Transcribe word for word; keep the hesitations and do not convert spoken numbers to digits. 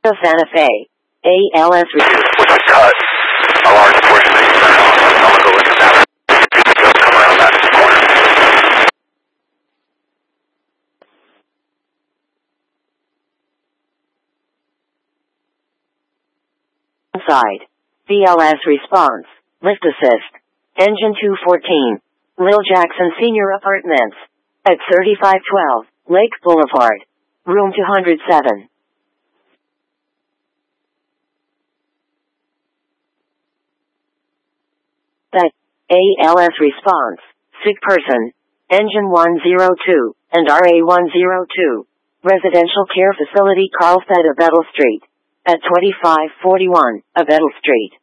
The Santa Fe. A L S Was a cut. A large portion that you turned on. I'm gonna go look at that. Just come around that corner. Side. B L S response. Lift assist. Engine two fourteen. Lil Jackson Senior Apartments. At thirty-five twelve, Lake Boulevard. Room two oh seven. That. A L S response. Sick person. Engine one oh two, and R A one oh two. Residential Care Facility Carlsbad of Edel Street. At twenty-five forty-one, of Edel Street.